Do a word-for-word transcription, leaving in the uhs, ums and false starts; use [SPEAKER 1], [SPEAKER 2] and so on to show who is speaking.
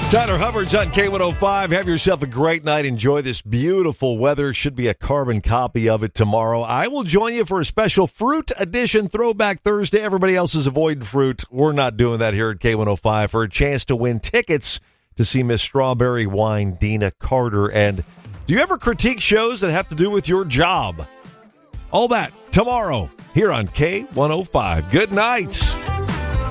[SPEAKER 1] Tyler Hubbard's on K one oh five. Have yourself a great night. Enjoy this beautiful weather. Should be a carbon copy of it tomorrow. I will join you for a special fruit edition Throwback Thursday. Everybody else is avoiding fruit. We're not doing that here at K one oh five for a chance to win tickets to see Miss Strawberry Wine, Dina Carter. And do you ever critique shows that have to do with your job? All that tomorrow here on K one oh five. Good night.